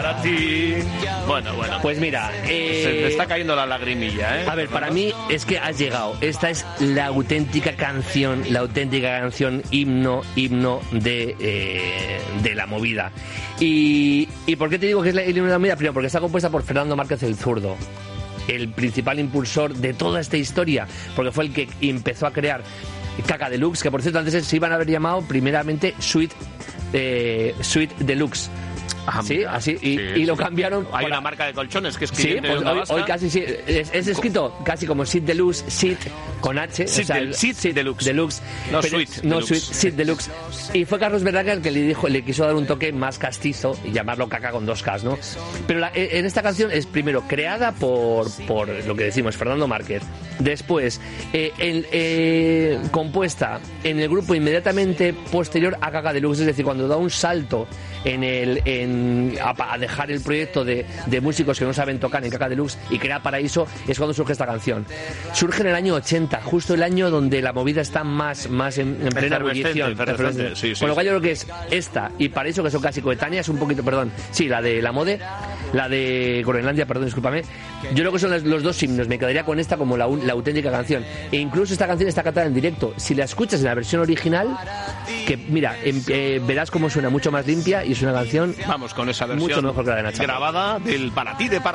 Para ti. Bueno. Pues mira, se te está cayendo la lagrimilla, ¿eh? A ver, para mí es que has llegado. Esta es la auténtica canción himno de la movida. ¿Y por qué te digo que es el himno de la movida? Primero, porque está compuesta por Fernando Márquez el Zurdo, el principal impulsor de toda esta historia, porque fue el que empezó a crear Caca Deluxe, que por cierto antes se iban a haber llamado primeramente Suite Deluxe. Sí, así, y lo cambiaron. Hay una marca de colchones que es sí, pues hoy casi sí, es escrito casi como Sit Deluxe, Sit con H, Sit Deluxe. No Suite, Sit Deluxe. Y fue Carlos Verdaguer el que le quiso dar un toque más castizo y llamarlo Caca con 2 Ks, ¿no? Pero en esta canción es primero creada por lo que decimos, Fernando Márquez. Después, compuesta en el grupo inmediatamente posterior a Caca Deluxe, es decir, cuando da un salto a dejar el proyecto de músicos que no saben tocar en Caca Deluxe y crea Paraíso, es cuando surge esta canción. Surge en el año 80, justo el año donde la movida está más en plena ebullición. Sí, Con lo cual yo creo que es esta y Paraíso, que son casi coetáneas, un poquito, la de La Mode, la de Groenlandia, discúlpame. Yo creo que son los dos himnos, me quedaría con esta como la auténtica canción. E incluso esta canción está cantada en directo. Si la escuchas en la versión original, que mira, verás cómo suena mucho más limpia y es una canción con esa versión mucho mejor que la de Nacha. Grabada del Para ti de